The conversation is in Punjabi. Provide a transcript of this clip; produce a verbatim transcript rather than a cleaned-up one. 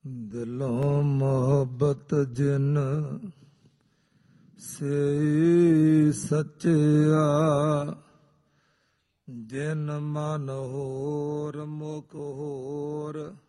ਦਿਲੋਂ ਮੁਹੱਬਤ ਜਿਨ ਸੇ ਸੱਚਿਆ, ਜਿਨ ਮਨ ਹੋਰ ਮੁਖ ਹੋਰ